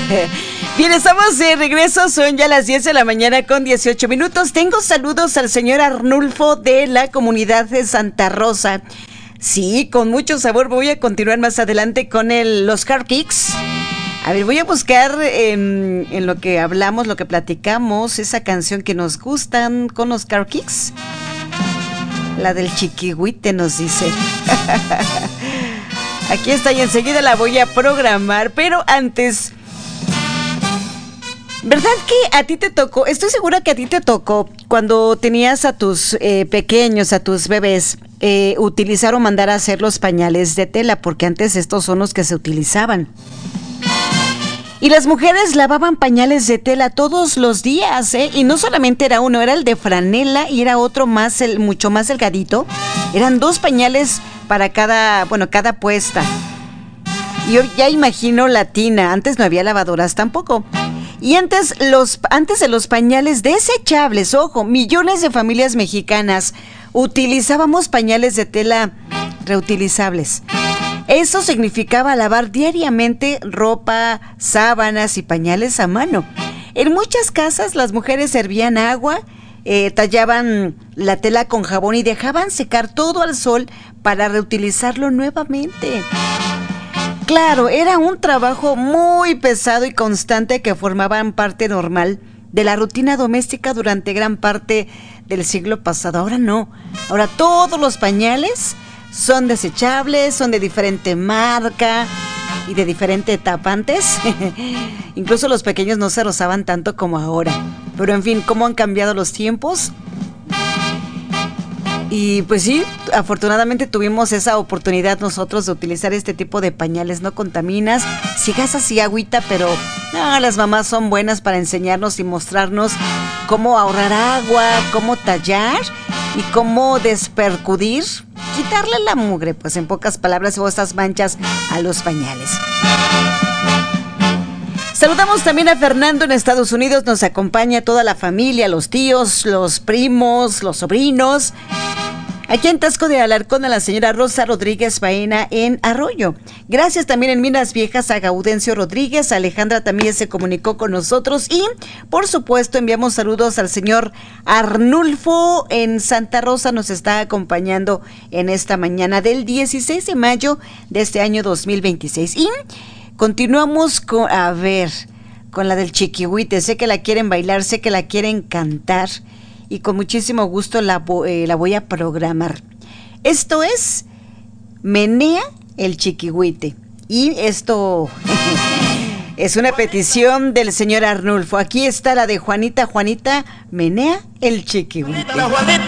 Bien, estamos de regreso, son ya las 10 de la mañana con 18 minutos. Tengo saludos al señor Arnulfo de la comunidad de Santa Rosa. Sí, con mucho sabor. Voy a continuar más adelante con los Car Kicks. A ver, voy a buscar en lo que hablamos, lo que platicamos, esa canción que nos gustan con los Car Kicks. La del Chiquihuite nos dice. Aquí está y enseguida la voy a programar, pero antes... ¿Verdad que a ti te tocó? Estoy segura que a ti te tocó cuando tenías a tus pequeños, a tus bebés, utilizar o mandar a hacer los pañales de tela, porque antes estos son los que se utilizaban. Y las mujeres lavaban pañales de tela todos los días, y no solamente era uno, era el de franela y era otro más, mucho más delgadito. Eran 2 pañales para cada puesta. Y yo ya imagino la tina, antes no había lavadoras tampoco. Y antes de los pañales desechables, ojo, millones de familias mexicanas utilizábamos pañales de tela reutilizables. Eso significaba lavar diariamente ropa, sábanas y pañales a mano. En muchas casas las mujeres hervían agua, tallaban la tela con jabón y dejaban secar todo al sol para reutilizarlo nuevamente. Claro, era un trabajo muy pesado y constante que formaban parte normal de la rutina doméstica durante gran parte del siglo pasado. Ahora no, ahora todos los pañales son desechables, son de diferente marca y de diferente etapa. Antes, incluso los pequeños no se rozaban tanto como ahora. Pero en fin, ¿cómo han cambiado los tiempos? Y pues sí, afortunadamente tuvimos esa oportunidad nosotros de utilizar este tipo de pañales. No contaminas, si gastas y agüita, pero no, las mamás son buenas para enseñarnos y mostrarnos cómo ahorrar agua, cómo tallar y cómo despercudir, quitarle la mugre, pues en pocas palabras, o estas manchas a los pañales. Saludamos también a Fernando en Estados Unidos, nos acompaña toda la familia, los tíos, los primos, los sobrinos. Aquí en Taxco de Alarcón a la señora Rosa Rodríguez Baena en Arroyo. Gracias también en Minas Viejas a Gaudencio Rodríguez, Alejandra también se comunicó con nosotros y por supuesto enviamos saludos al señor Arnulfo en Santa Rosa, nos está acompañando en esta mañana del 16 de mayo de este año 2026. Y continuamos con la del Chiquihuite. Sé que la quieren bailar, sé que la quieren cantar y con muchísimo gusto la voy a programar. Esto es Menea el Chiquihuite y esto es una petición del señor Arnulfo. Aquí está la de Juanita, Menea el Chiquihuite.